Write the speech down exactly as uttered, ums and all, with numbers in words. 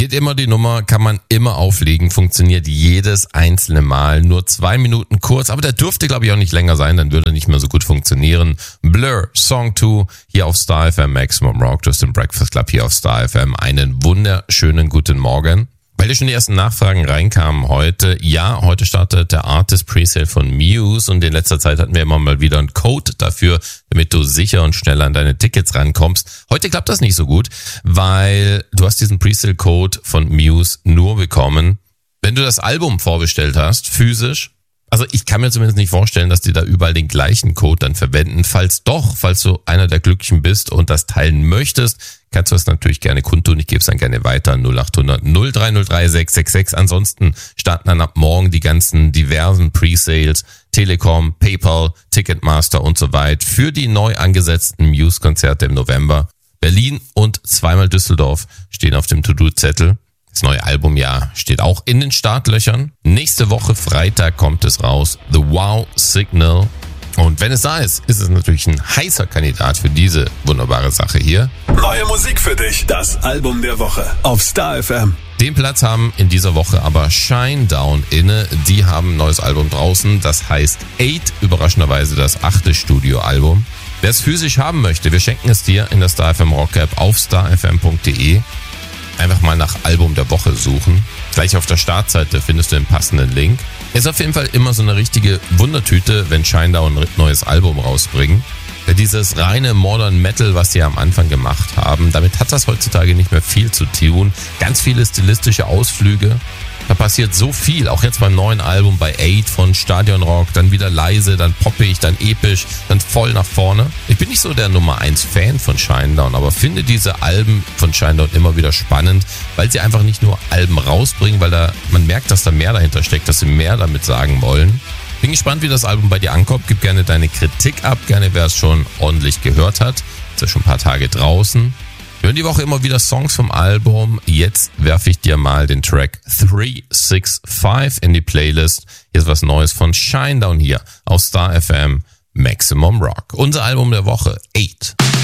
Geht immer die Nummer, kann man immer auflegen, funktioniert jedes einzelne Mal. Nur zwei Minuten kurz, aber der dürfte, glaube ich, auch nicht länger sein, dann würde er nicht mehr so gut funktionieren. Blur, Song zwei, hier auf Star F M, Maximum Rock, du hast den Breakfast Club hier auf Star F M. Einen wunderschönen guten Morgen. Weil dir schon die ersten Nachfragen reinkamen heute, ja, heute startet der Artist Presale von Muse und in letzter Zeit hatten wir immer mal wieder einen Code dafür, damit du sicher und schnell an deine Tickets rankommst. Heute klappt das nicht so gut, weil du hast diesen Presale-Code von Muse nur bekommen, wenn du das Album vorbestellt hast, physisch. Also ich kann mir zumindest nicht vorstellen, dass die da überall den gleichen Code dann verwenden. Falls doch, falls du einer der Glücklichen bist und das teilen möchtest, kannst du es natürlich gerne kundtun. Ich gebe es dann gerne weiter. null acht hundert null drei null drei sechs sechs sechs. Ansonsten starten dann ab morgen die ganzen diversen Presales, Telekom, PayPal, Ticketmaster und so weiter für die neu angesetzten Muse-Konzerte im November. Berlin und zweimal Düsseldorf stehen auf dem To-Do-Zettel. Das neue Album, ja, steht auch in den Startlöchern. Nächste Woche Freitag kommt es raus. The Wow Signal. Und wenn es da ist, ist es natürlich ein heißer Kandidat für diese wunderbare Sache hier. Neue Musik für dich. Das Album der Woche auf Star F M. Den Platz haben in dieser Woche aber Shinedown inne. Die haben ein neues Album draußen. Das heißt Eight. Überraschenderweise das achte Studioalbum. Wer es physisch haben möchte, wir schenken es dir in der Star F M Rock App auf star f m punkt d e. Einfach mal nach Album der Woche suchen. Gleich auf der Startseite findest du den passenden Link. Ist auf jeden Fall immer so eine richtige Wundertüte, wenn Shinedown ein neues Album rausbringen. Dieses reine Modern Metal, was sie am Anfang gemacht haben, damit hat das heutzutage nicht mehr viel zu tun. Ganz viele stilistische Ausflüge. Da passiert so viel, auch jetzt beim neuen Album bei Eight von Stadionrock, dann wieder leise, dann poppig, dann episch, dann voll nach vorne. Ich bin nicht so der Nummer eins Fan von Shinedown, aber finde diese Alben von Shinedown immer wieder spannend, weil sie einfach nicht nur Alben rausbringen, weil da man merkt, dass da mehr dahinter steckt, dass sie mehr damit sagen wollen. Bin gespannt, wie das Album bei dir ankommt. Gib gerne deine Kritik ab, gerne wer es schon ordentlich gehört hat. Ist ja schon ein paar Tage draußen. Wir hören die Woche immer wieder Songs vom Album. Jetzt werfe ich dir mal den Track drei sechs fünf in die Playlist. Hier ist was Neues von Shinedown hier auf Star F M Maximum Rock. Unser Album der Woche, Eight.